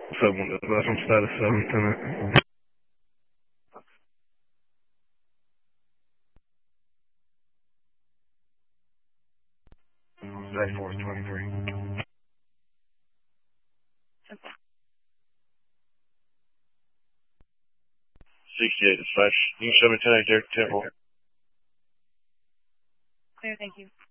Bathroom status 7, Lieutenant. Day 423. 68 dispatch. You can show me 10 Temple. Clear, thank you.